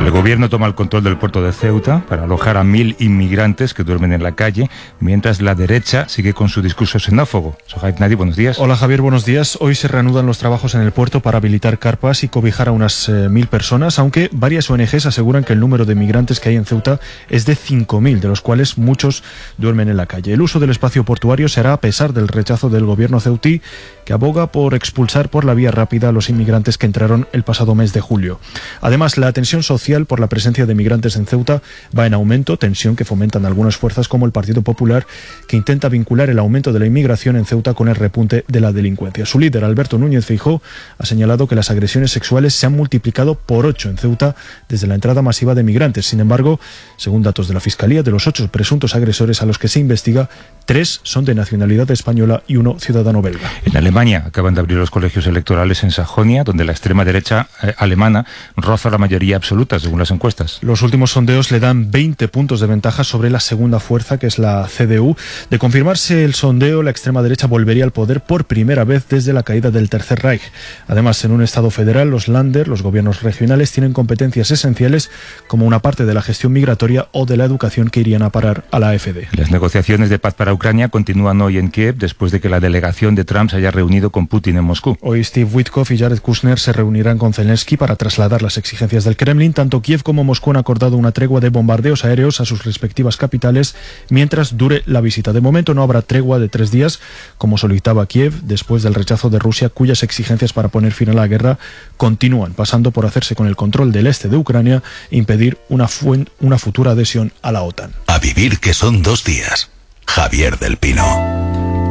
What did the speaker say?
El gobierno toma el control del puerto de Ceuta para alojar a 1.000 inmigrantes que duermen en la calle, mientras la derecha sigue con su discurso xenófobo. Sohaib Nadi, buenos días. Hola Javier, buenos días. Hoy se reanudan los trabajos en el puerto para habilitar carpas y cobijar a unas 1.000 personas, aunque varias ONGs aseguran que el número de migrantes que hay en Ceuta es de 5.000, de los cuales muchos duermen en la calle. El uso del espacio portuario se hará a pesar del rechazo del gobierno ceutí, que aboga por expulsar por la vía rápida a los inmigrantes que entraron el pasado mes de julio. Además, la tensión social por la presencia de migrantes en Ceuta va en aumento, tensión que fomentan algunas fuerzas como el Partido Popular, que intenta vincular el aumento de la inmigración en Ceuta con el repunte de la delincuencia. Su líder, Alberto Núñez Feijóo, ha señalado que las agresiones sexuales se han multiplicado por 8 en Ceuta desde la entrada masiva de migrantes. Sin embargo, según datos de la Fiscalía, de los 8 presuntos agresores a los que se investiga, 3 son de nacionalidad española y 1 ciudadano belga. En Alemania acaban de abrir los colegios electorales en Sajonia, donde la extrema derecha alemana roza la mayoría absoluta, según las encuestas. Los últimos sondeos le dan 20 puntos de ventaja sobre la segunda fuerza, que es la CDU. De confirmarse el sondeo, la extrema derecha volvería al poder por primera vez desde la caída del Tercer Reich. Además, en un Estado federal, los Länder, los gobiernos regionales, tienen competencias esenciales como una parte de la gestión migratoria o de la educación que irían a parar a la AfD. Las negociaciones de paz para Ucrania continúan hoy en Kiev después de que la delegación de Trump se haya reunido con Putin en Moscú. Hoy Steve Witkoff y Jared Kushner se reunirán con Zelensky para trasladar las exigencias del Kremlin. Tanto Kiev como Moscú han acordado una tregua de bombardeos aéreos a sus respectivas capitales mientras dure la visita. De momento no habrá tregua de 3 días, como solicitaba Kiev, después del rechazo de Rusia, cuyas exigencias para poner fin a la guerra continúan, pasando por hacerse con el control del este de Ucrania e impedir una futura adhesión a la OTAN. A vivir que son 2 días. Javier del Pino.